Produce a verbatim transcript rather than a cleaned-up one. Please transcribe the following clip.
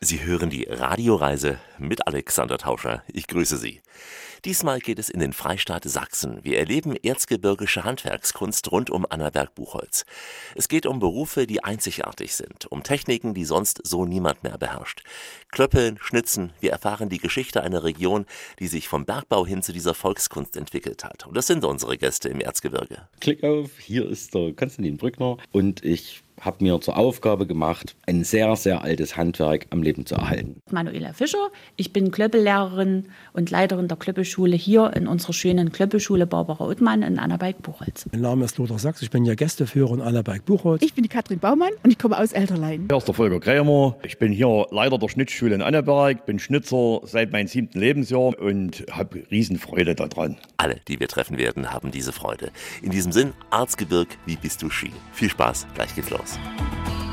Sie hören die Radioreise mit Alexander Tauscher. Ich grüße Sie. Diesmal geht es in den Freistaat Sachsen. Wir erleben erzgebirgische Handwerkskunst rund um Annaberg-Buchholz. Es geht um Berufe, die einzigartig sind, um Techniken, die sonst so niemand mehr beherrscht. Klöppeln, Schnitzen, wir erfahren die Geschichte einer Region, die sich vom Bergbau hin zu dieser Volkskunst entwickelt hat. Und das sind unsere Gäste im Erzgebirge. Klick auf, hier ist der Konstantin Brückner und ich habe mir zur Aufgabe gemacht, ein sehr, sehr altes Handwerk am Leben zu erhalten. Manuela Fischer, ich bin Klöppellehrerin und Leiterin der Klöppelschule hier in unserer schönen Klöppelschule Barbara Ottmann in Annaberg-Buchholz. Mein Name ist Lothar Sachs, ich bin ja Gästeführer in Annaberg-Buchholz. Ich bin die Katrin Baumann und ich komme aus Elterlein. Hier ist der Volker Krämer, ich bin hier Leiter der Schnittschule in Annaberg, bin Schnitzer seit meinem siebten Lebensjahr und habe Riesenfreude daran. Alle, die wir treffen werden, haben diese Freude. In diesem Sinn, Erzgebirg, wie bist du Ski? Viel Spaß, gleich geht's los.